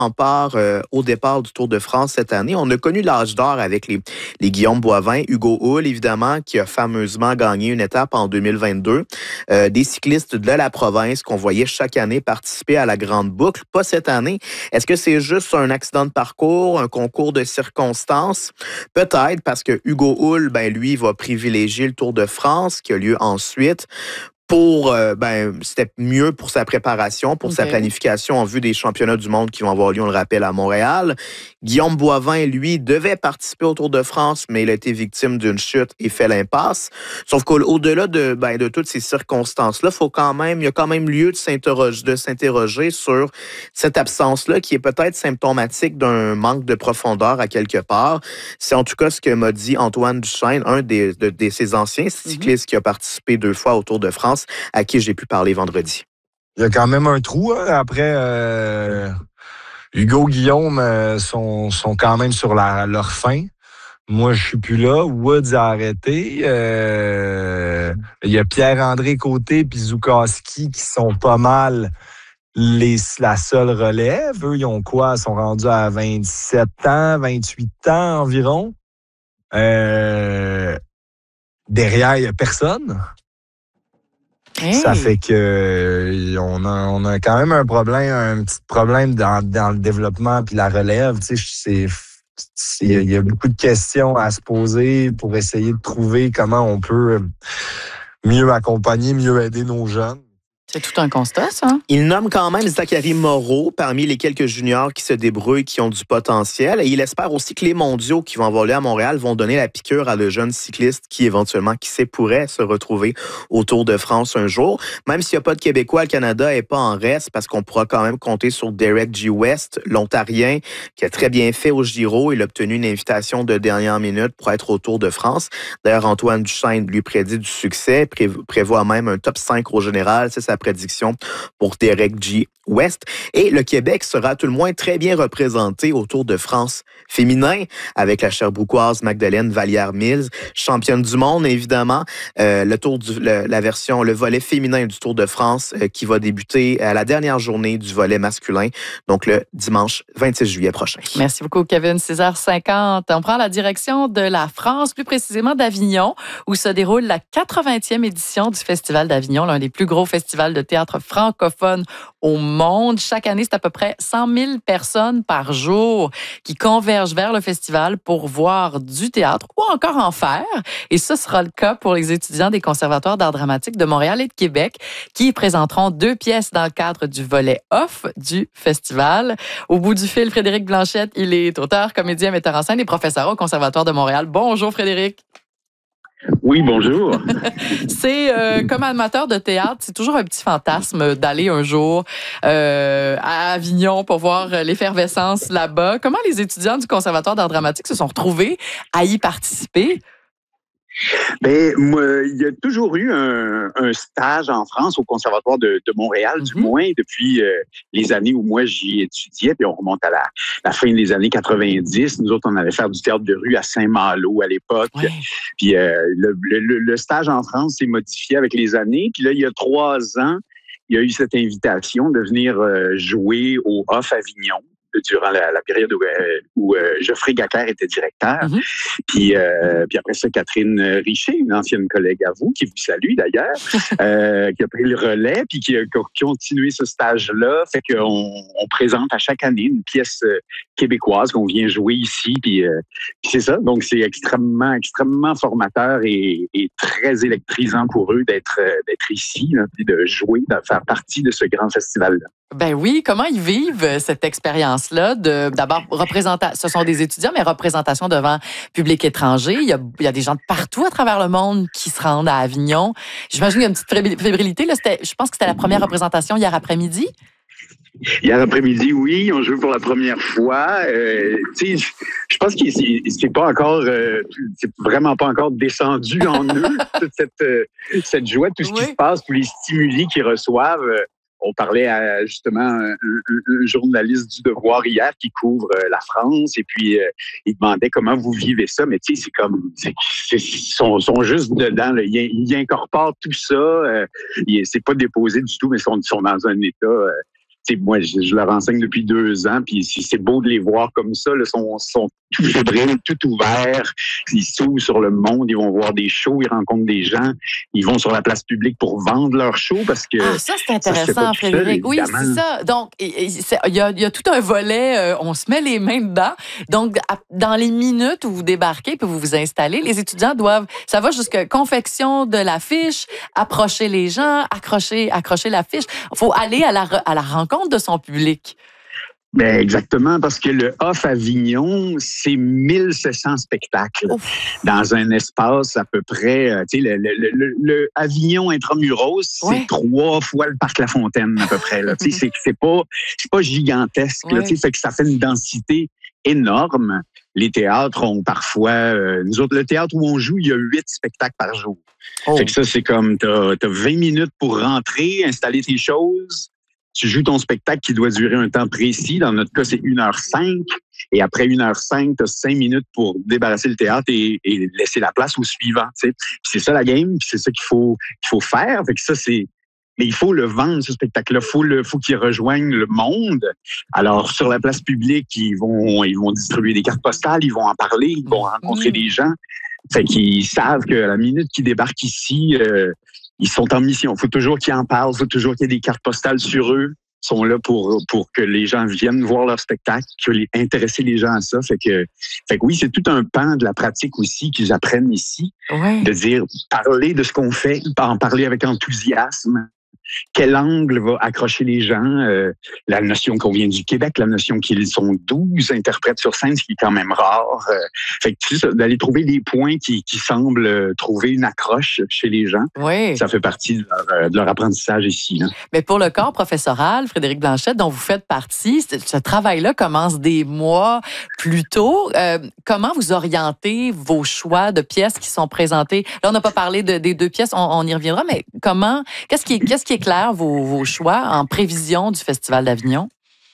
part au départ du Tour de France cette année. On a connu l'âge d'or avec les Guillaume Boivin, Hugo Hull, évidemment, qui a fameusement gagné une étape en 2022. Des cyclistes de la province qu'on voyait chaque année participer à la Grande Boucle. Pas cette année. Est-ce que c'est juste un accident de parcours, un concours de circonstances? Peut-être parce que Hugo Hull, lui, va privilégier le Tour de France qui a lieu ensuite. C'était mieux pour sa préparation, pour sa planification en vue des championnats du monde qui vont avoir lieu, on le rappelle, à Montréal. Guillaume Boivin, lui, devait participer au Tour de France, mais il a été victime d'une chute et fait l'impasse. Sauf qu'au-delà de toutes ces circonstances-là, il y a quand même lieu de s'interroger sur cette absence-là qui est peut-être symptomatique d'un manque de profondeur à quelque part. C'est en tout cas ce que m'a dit Antoine Duchesne, un de ses anciens cyclistes qui a participé 2 fois au Tour de France, à qui j'ai pu parler vendredi. Il y a quand même un trou. Après, Hugo, Guillaume sont quand même sur leur fin. Moi, je suis plus là. Woods a arrêté. Il y a Pierre-André Côté et Zukowski qui sont pas mal la seule relève. Eux, ils ont quoi? Ils sont rendus à 27 ans, 28 ans environ. Derrière, il n'y a personne. Hey. Ça fait que on a quand même un petit problème dans le développement puis la relève. Tu sais, il y a beaucoup de questions à se poser pour essayer de trouver comment on peut mieux accompagner, mieux aider nos jeunes. C'est tout un constat, ça. Il nomme quand même Zachary Moreau parmi les quelques juniors qui se débrouillent, qui ont du potentiel. Et il espère aussi que les mondiaux qui vont avoir lieu à Montréal vont donner la piqûre à le jeune cycliste qui, éventuellement, qui sait, pourrait se retrouver au Tour de France un jour. Même s'il n'y a pas de Québécois, le Canada n'est pas en reste parce qu'on pourra quand même compter sur Derek G. West, l'Ontarien, qui a très bien fait au Giro. Il a obtenu une invitation de dernière minute pour être au Tour de France. D'ailleurs, Antoine Duchesne lui prédit du succès, prévoit même un top 5 au général. C'est sa prédiction pour Derek G. West. Et le Québec sera tout le moins très bien représenté au Tour de France féminin avec la Sherbrookoise Magdalene Vallière-Mills, championne du monde, évidemment. Le volet féminin du Tour de France qui va débuter à la dernière journée du volet masculin, donc le dimanche 26 juillet prochain. Merci beaucoup, Kevin. 6h50. On prend la direction de la France, plus précisément d'Avignon, où se déroule la 80e édition du Festival d'Avignon, l'un des plus gros festivals de théâtre francophone au monde. Chaque année, c'est à peu près 100 000 personnes par jour qui convergent vers le festival pour voir du théâtre ou encore en faire. Et ce sera le cas pour les étudiants des conservatoires d'art dramatique de Montréal et de Québec qui présenteront 2 pièces dans le cadre du volet off du festival. Au bout du fil, Frédéric Blanchette, il est auteur, comédien, metteur en scène et professeur au Conservatoire de Montréal. Bonjour, Frédéric. Oui, bonjour. C'est comme amateur de théâtre, c'est toujours un petit fantasme d'aller un jour à Avignon pour voir l'effervescence là-bas. Comment les étudiants du Conservatoire d'art dramatique se sont retrouvés à y participer? Ben, moi, il y a toujours eu un stage en France au Conservatoire de Montréal, du moins depuis les années où moi j'y étudiais, puis on remonte à la fin des années 90. Nous autres, on allait faire du théâtre de rue à Saint-Malo à l'époque. Ouais. Puis le stage en France s'est modifié avec les années. Puis là, il y a 3 ans, il y a eu cette invitation de venir jouer au Off Avignon durant la période où Geoffrey Gacker était directeur. Puis après ça, Catherine Richer, une ancienne collègue à vous, qui vous salue d'ailleurs, qui a pris le relais, puis qui a continué ce stage-là. Fait qu'on présente à chaque année une pièce québécoise qu'on vient jouer ici, puis c'est ça. Donc, c'est extrêmement, extrêmement formateur et très électrisant pour eux d'être ici, là, puis de jouer, de faire partie de ce grand festival-là. Ben oui, comment ils vivent cette expérience-là d'abord ce sont des étudiants, mais représentation devant public étranger. Il y a des gens de partout à travers le monde qui se rendent à Avignon. J'imagine qu'il y a une petite fébrilité. Là, je pense que c'était la première représentation hier après-midi. Hier après-midi, oui, on joue pour la première fois. Je pense que c'est pas encore, c'est vraiment pas encore descendu en eux toute cette joie, tout ce qui se passe, tous les stimuli qu'ils reçoivent. On parlait à justement un journaliste du Devoir hier qui couvre la France et puis il demandait comment vous vivez ça, mais tu sais, c'est comme ils sont juste dedans, là. Ils incorporent tout ça. C'est pas déposé du tout, mais ils sont dans un état moi, je leur enseigne depuis 2 ans, puis c'est beau de les voir comme ça. Ils sont tout fébriles, tout ouverts. Ils s'ouvrent sur le monde, ils vont voir des shows, ils rencontrent des gens. Ils vont sur la place publique pour vendre leurs shows parce que... ça, c'est intéressant, Frédéric. Oui, c'est ça. Donc, il y a tout un volet, on se met les mains dedans. Donc, dans les minutes où vous débarquez puis vous vous installez, les étudiants doivent... Ça va jusqu'à confection de l'affiche, approcher les gens, accrocher l'affiche. Il faut aller à la rencontre de son public. Ben exactement, parce que le Off Avignon, c'est 1700 spectacles dans un espace à peu près, tu sais, le Avignon Intramuros, c'est 3 fois le Parc La Fontaine à peu près. Là. Tu sais, c'est pas gigantesque. Là, tu sais, fait que ça fait une densité énorme. Les théâtres ont parfois, nous autres, le théâtre où on joue, il y a 8 spectacles par jour. Fait que ça, c'est comme, t'as 20 minutes pour rentrer, installer tes choses. Tu joues ton spectacle qui doit durer un temps précis. Dans notre cas, c'est 1h05. Et après 1h05, tu as 5 minutes pour débarrasser le théâtre et laisser la place au suivant. Puis c'est ça la game, puis c'est ça qu'il faut faire. Fait que ça, mais il faut le vendre, ce spectacle-là. Faut qu'il rejoigne le monde. Alors, sur la place publique, ils vont distribuer des cartes postales, ils vont en parler, ils vont rencontrer des gens. Fait qu'ils savent qu'à la minute qu'ils débarquent ici, ils sont en mission. Il faut toujours qu'ils en parlent, il faut toujours qu'il y ait des cartes postales sur eux. Ils sont là pour que les gens viennent voir leur spectacle, intéresser les gens à ça. Fait que oui, c'est tout un pan de la pratique aussi qu'ils apprennent ici. De dire, parler de ce qu'on fait, en parler avec enthousiasme. Quel angle va accrocher les gens? La notion qu'on vient du Québec, la notion qu'ils sont 12 interprètes sur scène, ce qui est quand même rare. Fait que d'aller trouver des points qui semblent trouver une accroche chez les gens, ça fait partie de leur apprentissage ici. Là. Mais pour le corps professoral, Frédéric Blanchette, dont vous faites partie, ce travail-là commence des mois plus tôt. Comment vous orientez vos choix de pièces qui sont présentées? Là, on n'a pas parlé des 2 pièces, on y reviendra, mais qu'est-ce qui est clair, vos choix en prévision du Festival d'Avignon?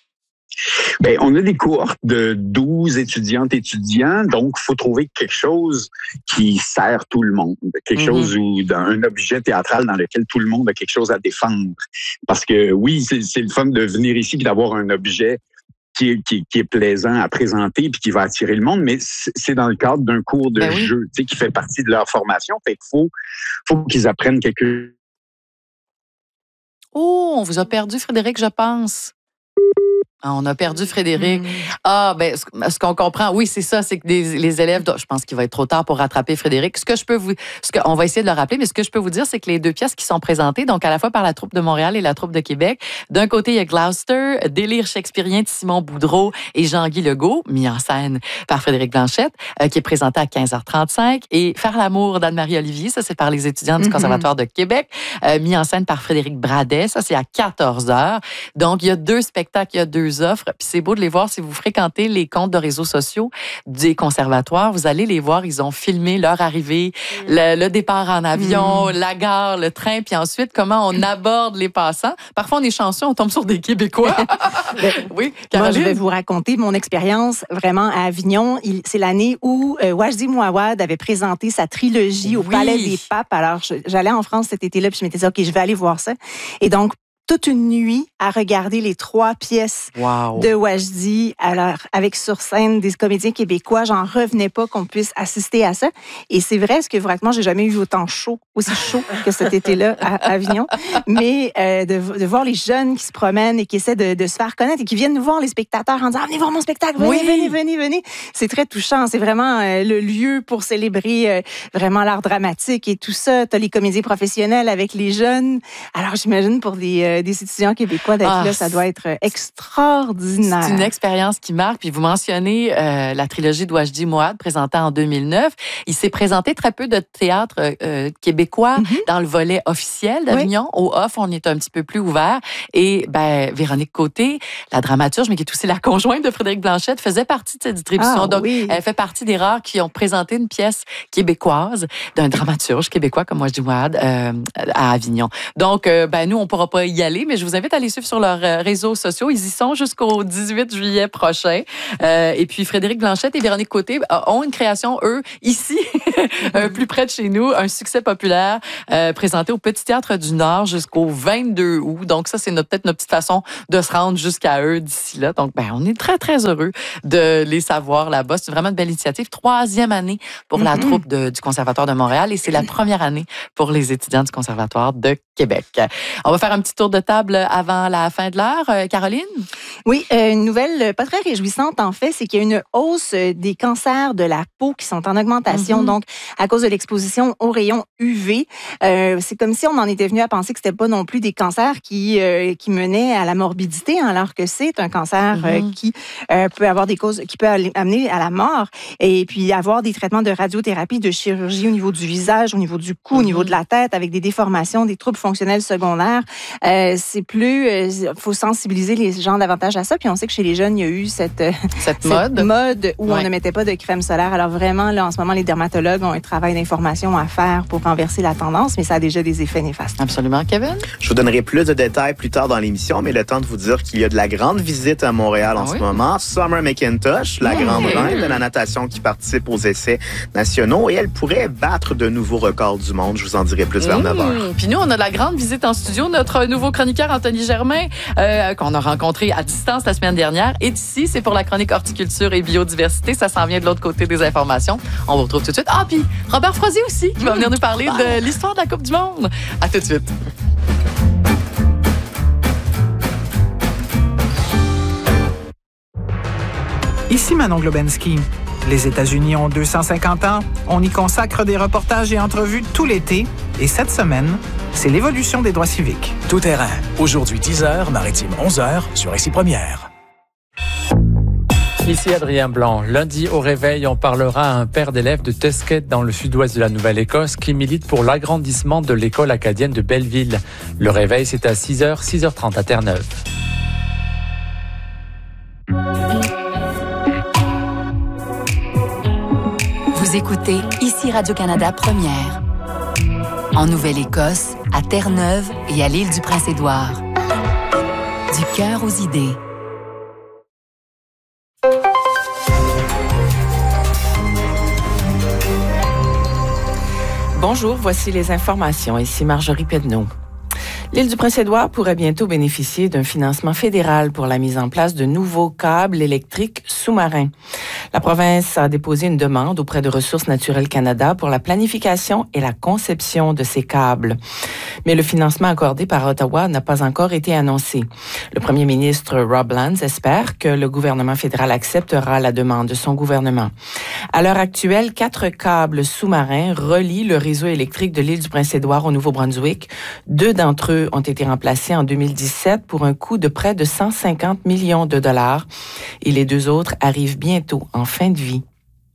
Bien, on a des cohortes de 12 étudiantes et étudiants, donc il faut trouver quelque chose qui sert tout le monde, quelque chose un objet théâtral dans lequel tout le monde a quelque chose à défendre. Parce que oui, c'est le fun de venir ici et d'avoir un objet qui est plaisant à présenter puis qui va attirer le monde, mais c'est dans le cadre d'un cours de jeu, tu sais, qui fait partie de leur formation. Fait qu'il faut qu'ils apprennent quelque chose. Oh, on vous a perdu, Frédéric, je pense. On a perdu Frédéric. Ce qu'on comprend, oui, c'est ça, c'est que les élèves, je pense qu'il va être trop tard pour rattraper Frédéric. On va essayer de le rappeler, mais ce que je peux vous dire, c'est que les 2 pièces qui sont présentées, donc à la fois par la troupe de Montréal et la troupe de Québec, d'un côté, il y a Gloucester, Délire shakespearien de Simon Boudreau et Jean-Guy Legault, mis en scène par Frédéric Blanchette, qui est présenté à 15h35, et Faire l'amour d'Anne-Marie Olivier, ça c'est par les étudiants du Conservatoire de Québec, mis en scène par Frédéric Bradet, ça c'est à 14h. Donc, il y a 2 spectacles, il y a 2 offres. Puis c'est beau de les voir si vous fréquentez les comptes de réseaux sociaux des conservatoires. Vous allez les voir, ils ont filmé leur arrivée, le départ en avion, la gare, le train, puis ensuite comment on aborde les passants. Parfois, on est chanceux, on tombe sur des Québécois. Oui, Moi, je vais vous raconter mon expérience vraiment à Avignon. C'est l'année où Wajdi Mouawad avait présenté sa trilogie au Palais des Papes. Alors, j'allais en France cet été-là, puis je m'étais dit, OK, je vais aller voir ça. Et donc, toute une nuit à regarder les 3 pièces de Wajdi, alors avec sur scène des comédiens québécois. J'en revenais pas qu'on puisse assister à ça. Et c'est vrai, ce que vous racontez, moi, j'ai jamais eu aussi chaud que cet été-là à Avignon. Mais de voir les jeunes qui se promènent et qui essaient de se faire connaître et qui viennent nous voir, les spectateurs, en disant « Venez voir mon spectacle, venez. » C'est très touchant. C'est vraiment le lieu pour célébrer vraiment l'art dramatique et tout ça. T'as les comédiens professionnels avec les jeunes. Alors, j'imagine pour des étudiants québécois d'être là, ça doit être extraordinaire. C'est une expérience qui marque. Puis vous mentionnez la trilogie de Wajdi Mouawad présentée en 2009. Il s'est présenté très peu de théâtre québécois dans le volet officiel d'Avignon. Au off, on est un petit peu plus ouvert. Et Véronique Côté, la dramaturge, mais qui est aussi la conjointe de Frédéric Blanchette, faisait partie de cette distribution. Donc, elle fait partie des rares qui ont présenté une pièce québécoise d'un dramaturge québécois comme Wajdi Mouawad à Avignon. Donc, nous, on ne pourra pas y aller aller, mais je vous invite à les suivre sur leurs réseaux sociaux. Ils y sont jusqu'au 18 juillet prochain. Et puis, Frédéric Blanchette et Véronique Côté ont une création, eux, ici, plus près de chez nous, un succès populaire présenté au Petit Théâtre du Nord jusqu'au 22 août. Donc, ça, c'est peut-être notre petite façon de se rendre jusqu'à eux d'ici là. Donc, on est très, très heureux de les savoir là-bas. C'est vraiment une belle initiative. 3e année pour la troupe du Conservatoire de Montréal et c'est la première année pour les étudiants du Conservatoire de Québec. On va faire un petit tour de table avant la fin de l'heure. Caroline? Oui, une nouvelle pas très réjouissante, en fait, c'est qu'il y a une hausse des cancers de la peau qui sont en augmentation, donc à cause de l'exposition aux rayons UV. C'est comme si on en était venu à penser que c'était pas non plus des cancers qui menaient à la morbidité, alors que c'est un cancer qui peut avoir des causes, qui peut amener à la mort, et puis avoir des traitements de radiothérapie, de chirurgie au niveau du visage, au niveau du cou, au niveau de la tête, avec des déformations, des troubles fonctionnels secondaires. C'est plus... faut sensibiliser les gens davantage à ça. Puis on sait que chez les jeunes, il y a eu cette mode où on ne mettait pas de crème solaire. Alors vraiment, là, en ce moment, les dermatologues ont un travail d'information à faire pour renverser la tendance, mais ça a déjà des effets néfastes. Absolument. Kevin? Je vous donnerai plus de détails plus tard dans l'émission, mais le temps de vous dire qu'il y a de la grande visite à Montréal en ce moment. Summer McIntosh, la grande reine de la natation qui participe aux essais nationaux, et elle pourrait battre de nouveaux records du monde. Je vous en dirai plus vers 9h. Puis nous, on a de la grande visite en studio. Notre nouveau chroniqueur, Anthony Germain, qu'on a rencontré à distance la semaine dernière, est ici. C'est pour la chronique horticulture et biodiversité. Ça s'en vient de l'autre côté des informations. On vous retrouve tout de suite. Ah, puis Robert Froissier aussi, qui va venir nous parler de l'histoire de la Coupe du Monde. À tout de suite. Ici Manon Globensky. Les États-Unis ont 250 ans. On y consacre des reportages et entrevues tout l'été. Et cette semaine, c'est l'évolution des droits civiques. Tout terrain. Aujourd'hui 10h, maritime 11h sur Ici Première. Ici Adrien Blanc. Lundi au réveil, on parlera à un père d'élèves de Tesquet dans le sud-ouest de la Nouvelle-Écosse qui milite pour l'agrandissement de l'école acadienne de Belleville. Le réveil, c'est à 6h, 6h30 à Terre-Neuve. Vous écoutez Ici Radio-Canada Première. En Nouvelle-Écosse, à Terre-Neuve et à l'île du Prince-Édouard. Du cœur aux idées. Bonjour, voici les informations. Ici Marjorie Pedneau. L'île du Prince-Édouard pourrait bientôt bénéficier d'un financement fédéral pour la mise en place de nouveaux câbles électriques sous-marins. La province a déposé une demande auprès de Ressources naturelles Canada pour la planification et la conception de ces câbles. Mais le financement accordé par Ottawa n'a pas encore été annoncé. Le premier ministre Rob Lands espère que le gouvernement fédéral acceptera la demande de son gouvernement. À l'heure actuelle, 4 câbles sous-marins relient le réseau électrique de l'île du Prince-Édouard au Nouveau-Brunswick. 2 d'entre eux ont été remplacés en 2017 pour un coût de près de 150 millions de dollars et les 2 autres arrivent bientôt en fin de vie.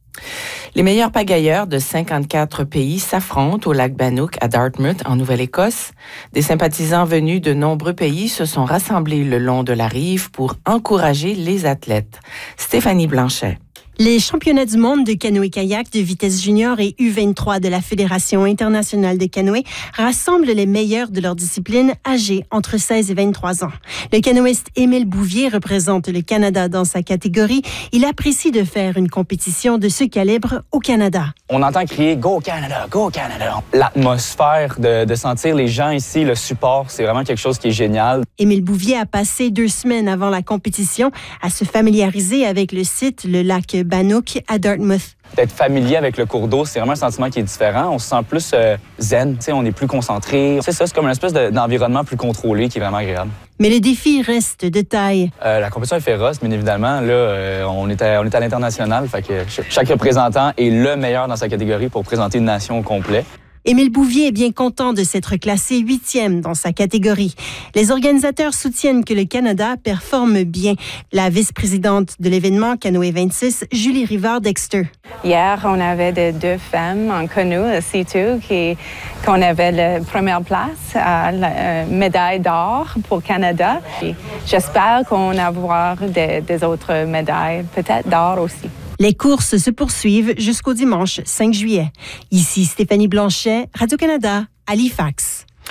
Les meilleurs pagailleurs de 54 pays s'affrontent au lac Bannock à Dartmouth, en Nouvelle-Écosse. Des sympathisants venus de nombreux pays se sont rassemblés le long de la rive pour encourager les athlètes. Stéphanie Blanchet. Les championnats du monde de canoë-kayak de vitesse junior et U23 de la Fédération internationale de canoë rassemblent les meilleurs de leur discipline âgés entre 16 et 23 ans. Le canoïste Émile Bouvier représente le Canada dans sa catégorie. Il apprécie de faire une compétition de ce calibre au Canada. On entend crier « Go Canada! Go Canada! » L'atmosphère de sentir les gens ici, le support, c'est vraiment quelque chose qui est génial. Émile Bouvier a passé 2 semaines avant la compétition à se familiariser avec le site, le lac Bannock à Dartmouth. D'être familier avec le cours d'eau, c'est vraiment un sentiment qui est différent. On se sent plus zen, on est plus concentré. C'est ça, c'est comme une espèce d'environnement plus contrôlé qui est vraiment agréable. Mais les défis restent de taille. La compétition est féroce, bien évidemment. Là, on est à l'international, fait que chaque représentant est le meilleur dans sa catégorie pour présenter une nation au complet. Émile Bouvier est bien content de s'être classé 8e dans sa catégorie. Les organisateurs soutiennent que le Canada performe bien. La vice-présidente de l'événement Canoë 26, Julie Rivard-Dexter. Hier, on avait 2 femmes en canoë, C2, qu'on avait la première place à la médaille d'or pour Canada. Et j'espère qu'on va avoir des autres médailles, peut-être d'or aussi. Les courses se poursuivent jusqu'au dimanche 5 juillet. Ici Stéphanie Blanchet, Radio-Canada, Halifax.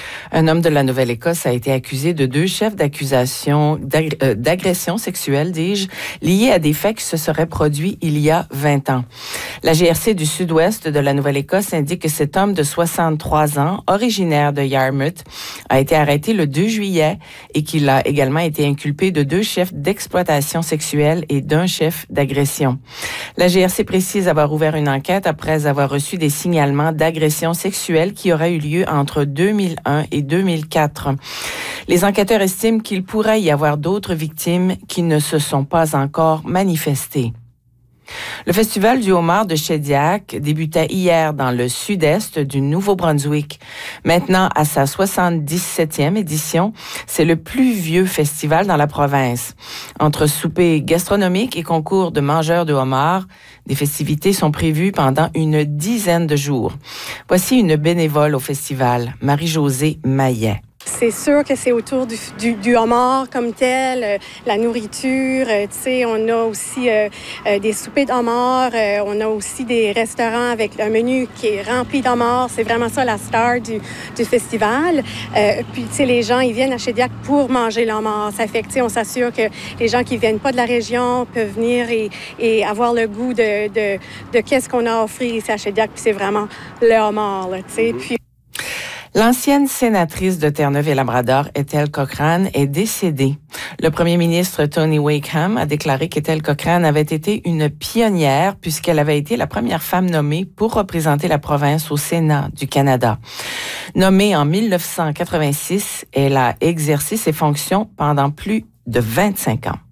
Un homme de la Nouvelle-Écosse a été accusé de 2 chefs d'accusation d'agression sexuelle, liés à des faits qui se seraient produits il y a 20 ans. La GRC du sud-ouest de la Nouvelle-Écosse indique que cet homme de 63 ans, originaire de Yarmouth, a été arrêté le 2 juillet et qu'il a également été inculpé de 2 chefs d'exploitation sexuelle et d'1 chef d'agression. La GRC précise avoir ouvert une enquête après avoir reçu des signalements d'agression sexuelle qui auraient eu lieu entre 2001 et 2004. Les enquêteurs estiment qu'il pourrait y avoir d'autres victimes qui ne se sont pas encore manifestées. Le Festival du homard de Shediac débutait hier dans le sud-est du Nouveau-Brunswick. Maintenant, à sa 77e édition, c'est le plus vieux festival dans la province. Entre soupers gastronomiques et concours de mangeurs de homard, des festivités sont prévues pendant une dizaine de jours. Voici une bénévole au festival, Marie-Josée Maillet. C'est sûr que c'est autour du homard comme tel, la nourriture, tu sais, on a aussi des soupers de homard, on a aussi des restaurants avec un menu qui est rempli d'homard, c'est vraiment ça la star du festival. Puis, tu sais, les gens, ils viennent à Shediac pour manger l'homard. Ça fait que, tu sais, on s'assure que les gens qui viennent pas de la région peuvent venir et avoir le goût de qu'est-ce qu'on a offert ici à Shediac, puis c'est vraiment le homard, tu sais. Puis l'ancienne sénatrice de Terre-Neuve-et-Labrador, Ethel Cochrane, est décédée. Le premier ministre Tony Wakeham a déclaré qu'Ethel Cochrane avait été une pionnière puisqu'elle avait été la première femme nommée pour représenter la province au Sénat du Canada. Nommée en 1986, elle a exercé ses fonctions pendant plus de 25 ans.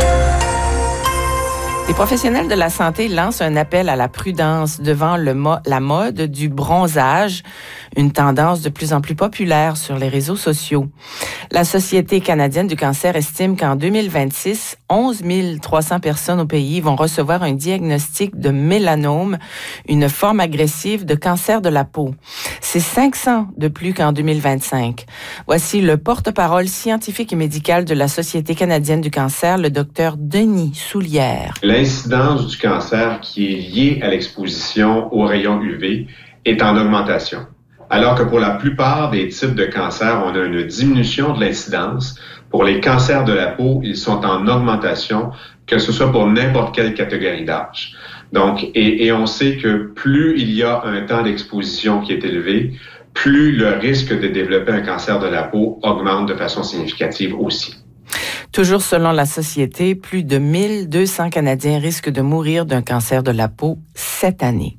Les professionnels de la santé lancent un appel à la prudence devant la mode du bronzage, une tendance de plus en plus populaire sur les réseaux sociaux. La Société canadienne du cancer estime qu'en 2026, 11 300 personnes au pays vont recevoir un diagnostic de mélanome, une forme agressive de cancer de la peau. C'est 500 de plus qu'en 2025. Voici le porte-parole scientifique et médical de la Société canadienne du cancer, le docteur Denis Soulière. L'incidence du cancer qui est liée à l'exposition aux rayons UV est en augmentation. Alors que pour la plupart des types de cancers, on a une diminution de l'incidence. Pour les cancers de la peau, ils sont en augmentation, que ce soit pour n'importe quelle catégorie d'âge. Donc, et on sait que plus il y a un temps d'exposition qui est élevé, plus le risque de développer un cancer de la peau augmente de façon significative aussi. Toujours selon la Société, plus de 1200 Canadiens risquent de mourir d'un cancer de la peau cette année.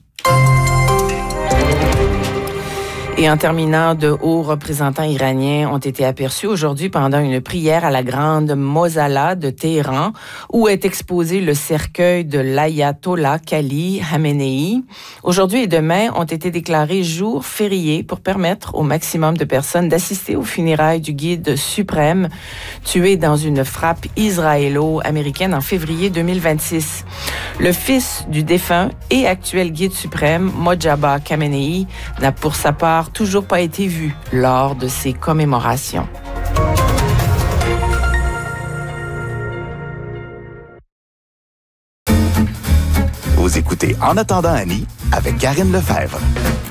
Et en terminant, de hauts représentants iraniens ont été aperçus aujourd'hui pendant une prière à la grande Mosala de Téhéran, où est exposé le cercueil de l'ayatollah Ali Khamenei. Aujourd'hui et demain ont été déclarés jours fériés pour permettre au maximum de personnes d'assister aux funérailles du guide suprême, tué dans une frappe israélo-américaine en février 2026. Le fils du défunt et actuel guide suprême, Mojtaba Khamenei, n'a pour sa part toujours pas été vu lors de ces commémorations. Vous écoutez En attendant Annie avec Karine Lefebvre.